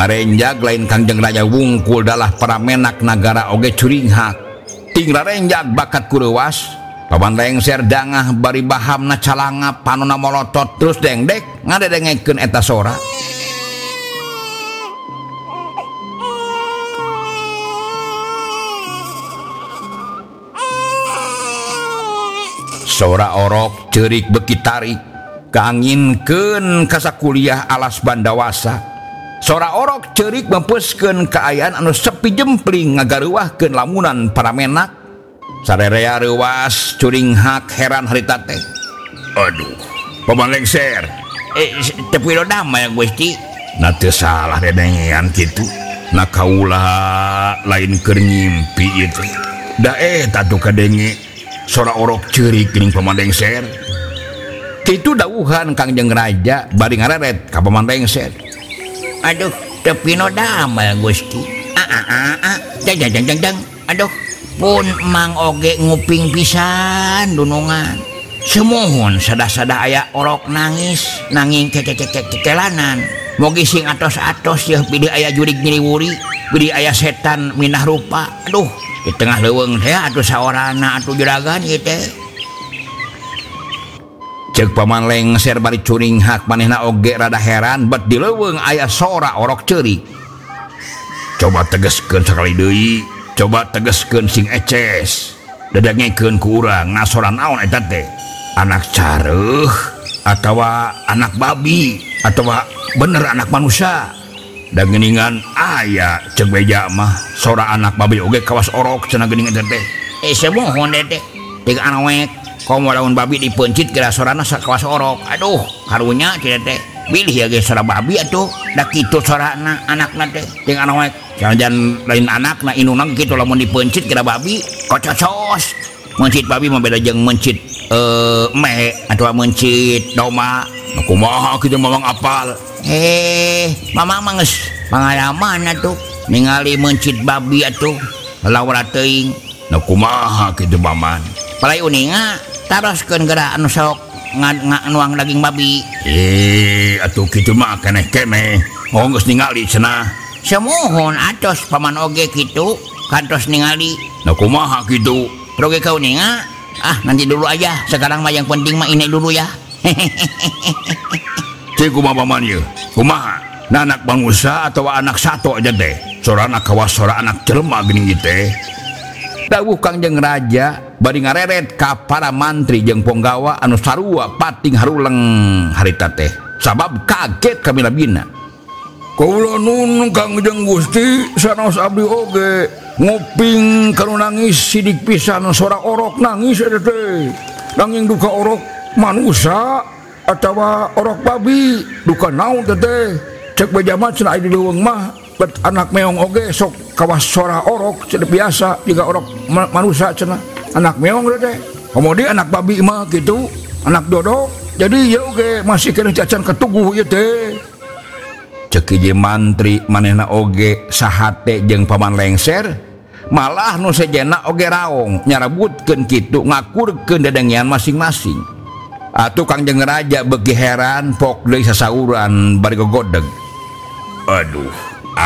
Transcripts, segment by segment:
ngarenjak lain Kangjeng Raja wungkul dalah para menak nagara oge curinghak ting rarenjak bakat kurewas paman lengser dangah bari bahamna calanga panona molotot terus dengdek ngadedengekeun eta sora sora orok ceurik beki tarik kaanginkeun kasakuliah alas bandawasa sora orok ceurik mempuskeun kaayaan anu sepi jempling ngagareuwahkeun lamunan para menak sarerea reuwas curinghak heran harita teh aduh paman lengser teu piro dama ya Gusti na teu salah dedengean kitu na kaula lain keur ngimpi ieu teh da eta tuh kadenge sora orok ceurik geuning paman lengser kitu dawuhan Kangjeng Raja bari ngareret ka paman lengser aduh teu pino damel Gusti jang aduh pun mang oge nguping pisan dunungan semohon sadah-sadah aya orok nangis nanging kekelanan mogi sing atos-atos yeuh bidi aya jurig nyiriwuri bidi aya setan minah rupa aduh di tengah leuweung teh atuh saorana atuh juragan ieu teh ceuk paman lengser bari curinghak manehna oge rada heran bet di leuweung aya sora orok ceurik coba tegeskeun sakali deui coba tegeskeun sing eces dadangekeun ku urang ngasora naon eta teh anak careuh atawa anak babi atawa bener anak manusia da geuningan aya ceuk beja mah sora anak babi oge kawas orok cenah geuning eta teh semohon teh teh anawek komo lamun babi dipencit kira sorana sakawas orok aduh karunya kieu teh bilih ya ge sora babi atuh da kitu sorana anakna teh teh anawek jangan lain anakna inuna kitu lamun dipencit kira babi kococos mencit babi mah beda jeung mencit meh atawa mencit domba kumaha kitu mamang apal mamang mah geus pangalaman atuh ningali mencit babi atuh lawara teuing kumaha kitu paman palai uninga taroskeun geura anu sok nganuang daging babi atuh kitu mah keneh-keneh geus ningali cenah semohon atos paman oge kitu kantos ningali kumaha kitu proge kau ninga nanti dulu aja sekarang mah yang penting mah ini dulu ya cik kumaha paman ieu kumaha na anak bangsa atau anak sato aja teh sorana kawas sora anak jelema geuning teh dawuh Kangjeng Raja bari ngareret ka para mantri jeung ponggawa anu sarua pating haruleng harita teh sabab kaget kamilabina kaula nun Kangjeng Gusti sanes abdi oge nguping kanu nangis sidik pisan sora orok nangis eta teh nanging duka orok manusia atawa orok babi duka naon teh cek beja mah cenah aya di leuweung mah bet anak meong oge sok kawas sora orok cenah biasa juga orok manusia cenah anak meong teh kemudian anak babi mah gitu anak dodok jadi ya oge masih kena cacan ketuguh ieu teh cek ieu mantri manehna oge sahate jeung paman lengser malah nu sejenna oge raong nyarabutkeun kitu ngakurkeun dedengean masing-masing atuh Kangjeng Raja beuki heran pok deui sasauran bari gogodeg aduh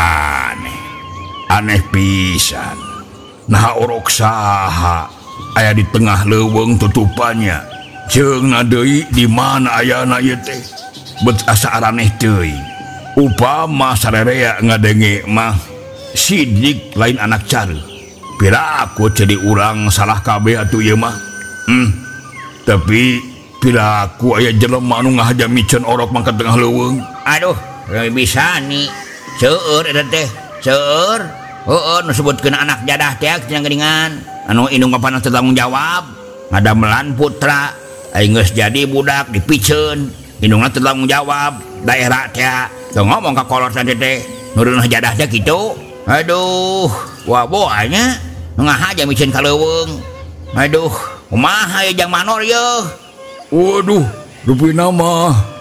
aneh pisan nah orok saha aya di tengah leuweung tutupannya ceungna deui di mana ayana ieu teh bet asa araneh teuing upama sarerea ngadenge mah sidik lain anak careuh piraku jadi urang salah kabeh atuh ieu mah tapi piraku aya jelema anu ngahajamikeun orok mangkat tengah leuweung aduh bisa nih seueur eta teh seueur heueuh nu sebutkeun anak jadah teh cenah geuningan anu indung papanas teu tanggung jawab ngadamelan putra aing geus jadi budak dipikeun indungna teu tanggung jawab daerah teh teu ngomong ka kolot teh nuruneun jadah teh kitu aduh wah boanya ngahajamikeun ka leuweung aduh kumaha ya jang manor yeuh waduh rupina mah